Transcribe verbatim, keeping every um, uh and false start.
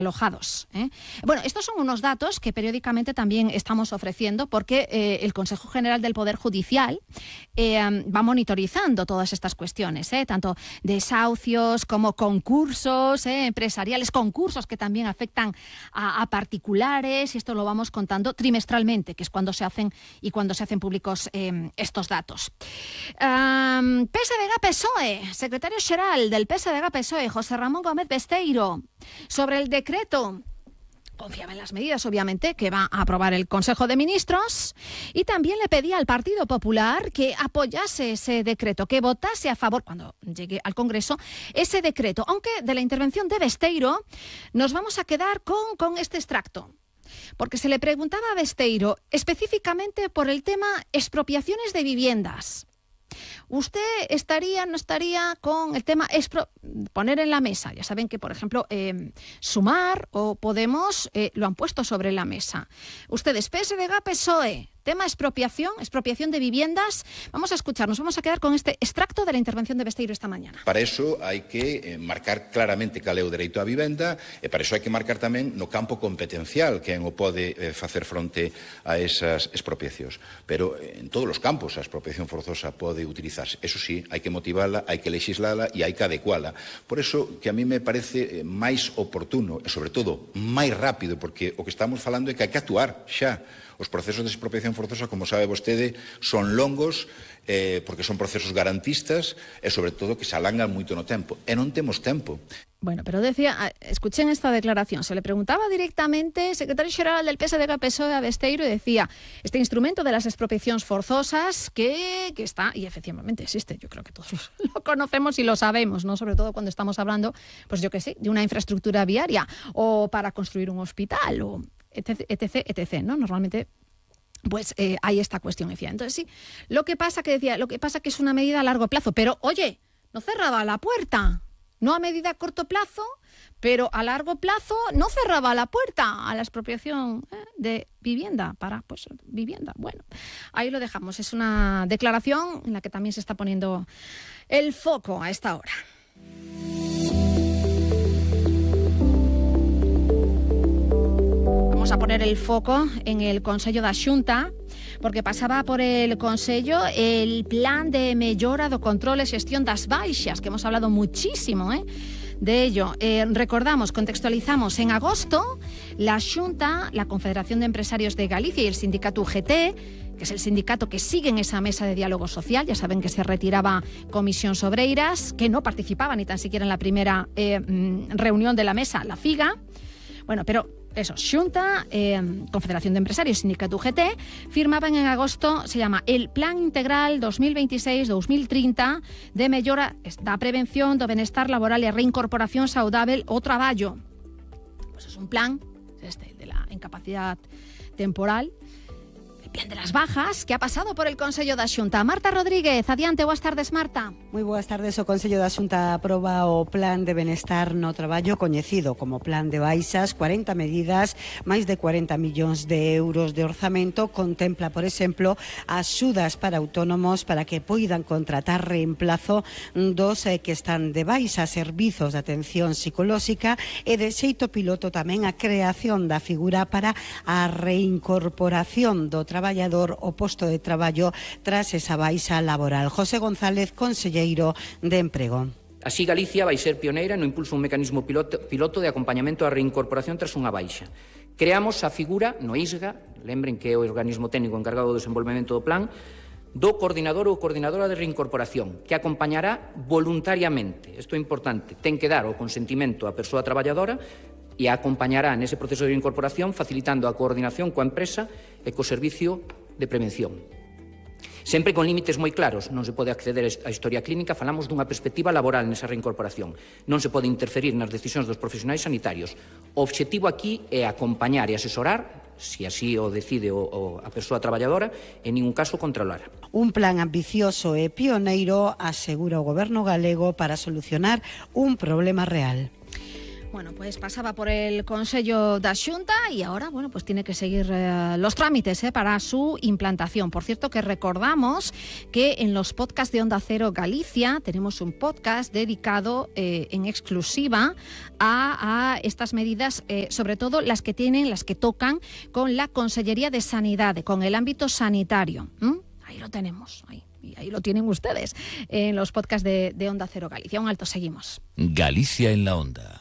alojados. ¿eh? Bueno, estos son unos datos que periódicamente también estamos ofreciendo porque eh, el Consejo General del Poder Judicial eh, va monitorizando todas estas cuestiones, ¿eh? tanto desahucios como concursos eh, empresariales, concursos que también afectan a, a particulares, y esto lo vamos contando trimestralmente, que es cuando se hacen y cuando se hacen públicos eh, estos datos. Um, P S D G P S O E, secretario xeral del P S D G P S O E, José Ramón Gómez Besteiro, sobre el decreto decreto. Confiaba en las medidas, obviamente, que va a aprobar el Consejo de Ministros, y también le pedía al Partido Popular que apoyase ese decreto, que votase a favor, cuando llegue al Congreso, ese decreto. Aunque de la intervención de Besteiro nos vamos a quedar con, con este extracto, porque se le preguntaba a Besteiro específicamente por el tema expropiaciones de viviendas. ¿Usted estaría, no estaría con el tema expro- poner en la mesa? Ya saben que, por ejemplo, eh, Sumar o Podemos eh, lo han puesto sobre la mesa. Ustedes, P S D G, P S O E, tema expropiación, expropiación de viviendas. Vamos a escucharnos, vamos a quedar con este extracto de la intervención de Besteiro esta mañana. Para eso hai que eh, marcar claramente cal é o dereito á vivenda, e para eso hai que marcar tamén no campo competencial quen o pode eh, facer fronte a esas expropiacións. Pero eh, en todos os campos a expropiación forzosa pode utilizarse. Eso sí, hai que motivala, hai que legislala e hai que adecuala. Por eso que a mí me parece eh, máis oportuno e, sobre todo, máis rápido, porque o que estamos falando é que hai que actuar xa. Os procesos de expropiación forzosa, como sabe vostede, son longos eh, porque son procesos garantistas e, sobre todo, que se alangan moito no tempo. E non temos tempo. Bueno, pero decía, escuchen esta declaración, se le preguntaba directamente, secretario xeral del P S D G P S O E a Besteiro, y decía, este instrumento de las expropiaciones forzosas que, que está, y efectivamente existe, yo creo que todos lo conocemos y lo sabemos, ¿no? Sobre todo cuando estamos hablando, pues yo qué sé, de una infraestructura viaria o para construir un hospital o etc, etc, etc, ¿no? Normalmente pues eh, hay esta cuestión, decía. Entonces sí, lo que pasa que decía, lo que pasa que es una medida a largo plazo, pero oye, no cerraba la puerta. No a medida a corto plazo, pero a largo plazo no cerraba la puerta a la expropiación eh, de vivienda para pues vivienda. Bueno, ahí lo dejamos. Es una declaración en la que también se está poniendo el foco a esta hora. Vamos a poner el foco en el Consello da Xunta, porque pasaba por el Consello el plan de mellora do control e xestión das baixas, que hemos hablado muchísimo ¿eh? de ello. Eh, recordamos, contextualizamos, en agosto la Xunta, la Confederación de Empresarios de Galicia y el sindicato U G T, que es el sindicato que sigue en esa mesa de diálogo social, ya saben que se retiraba Comisións Obreiras, que no participaba ni tan siquiera en la primera eh, reunión de la mesa, la FIGA. Bueno, pero eso, Xunta, eh, Confederación de Empresarios, Sindicato U G T, firmaban en agosto, se llama el Plan Integral dos mil veintiséis dos mil trinta de mellora da prevención do benestar laboral e reincorporación saudável ao traballo. Pues es un plan, este, de la incapacidad temporal, el plan de las bajas, que ha pasado por el Consello da Xunta. Marta Rodríguez, adiante, boas tardes, Marta. Moi boas tardes. O Consello da Xunta aproba o Plan de Benestar no Traballo, coñecido como Plan de Baixas. cuarenta medidas, máis de cuarenta millóns de euros de orzamento. Contempla, por exemplo, axudas para autónomos para que poidan contratar reemplazo dos eh, que están de baixa, servizos de atención psicolóxica, e de xeito piloto tamén a creación da figura para a reincorporación do traballador ao posto de traballo tras esa baixa laboral. José González, conselleiro de Emprego. Así, Galicia vai ser pioneira no impulso un mecanismo piloto, piloto de acompañamento á reincorporación tras unha baixa. Creamos a figura no I S G A, lembren que é o organismo técnico encargado do desenvolvemento do plan, do coordinador ou coordinadora de reincorporación, que acompañará voluntariamente. Isto é importante, ten que dar o consentimento á persoa traballadora e a acompañará nese proceso de reincorporación facilitando a coordinación coa empresa e co servicio de prevención. Sempre con límites moi claros, non se pode acceder á historia clínica, falamos dunha perspectiva laboral nesa reincorporación. Non se pode interferir nas decisións dos profesionais sanitarios. O obxectivo aquí é acompañar e asesorar, se así o decide o, o, a persoa traballadora, en ningún caso controlar. Un plan ambicioso e pioneiro, asegura o Goberno galego, para solucionar un problema real. Bueno, pues pasaba por el Consello da Xunta y ahora, bueno, pues tiene que seguir eh, los trámites eh, para su implantación. Por cierto, que recordamos que en los podcasts de Onda Cero Galicia tenemos un podcast dedicado eh, en exclusiva a, a estas medidas, eh, sobre todo las que tienen, las que tocan con la Consellería de Sanidad, con el ámbito sanitario. ¿Mm? Ahí lo tenemos, ahí. Y ahí lo tienen ustedes en los podcasts de, de Onda Cero Galicia. Un alto, seguimos. Galicia en la Onda.